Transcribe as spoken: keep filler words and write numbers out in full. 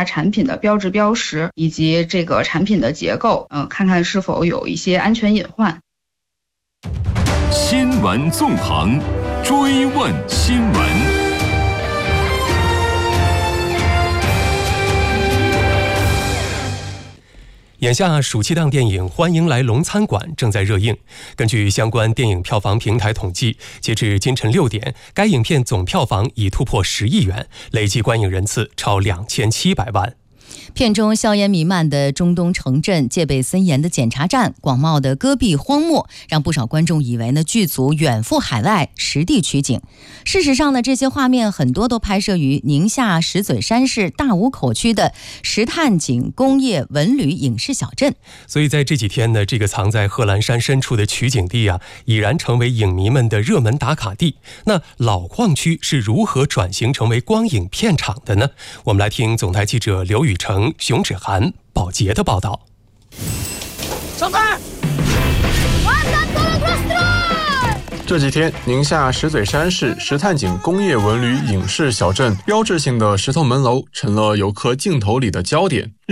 下产品的标志标识以及这个产品的结构，嗯、呃，看看是否有一些安全隐患。 新闻纵横，追问新闻。 眼下暑期档电影《欢迎来龙餐馆》正在热映。根据相关电影票房平台统计，截至今晨六点，该影片总票房已突破十亿元，累计观影人次超两千七百万。 片中硝烟弥漫的中东城镇、戒备森严的检查站、广袤的戈壁荒漠，让不少观众以为呢剧组远赴海外实地取景。事实上呢，这些画面很多都拍摄于宁夏石嘴山市大武口区的石炭井工业文旅影视小镇。 所以在这几天呢，这个藏在贺兰山深处的取景地啊，已然成为影迷们的热门打卡地。那老矿区是如何转型成为光影片场的呢？我们来听总台记者刘雨成、熊芷涵、宝洁的报道。 上台！ 这几天，宁夏石嘴山市石炭井工业文旅影视小镇标志性的石头门楼成了游客镜头里的焦点。